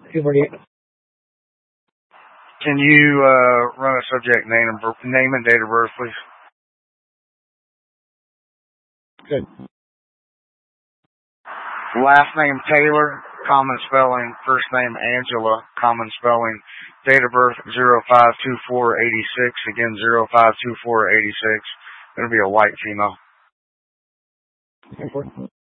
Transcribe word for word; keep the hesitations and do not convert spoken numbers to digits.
two forty-eight. Can you uh, run a subject name and, name and date of birth, please? Good. Last name Taylor, common spelling. First name Angela, common spelling. Date of birth zero five two four eighty-six. Again, zero five two four eighty-six. Going to be a white female. ten four.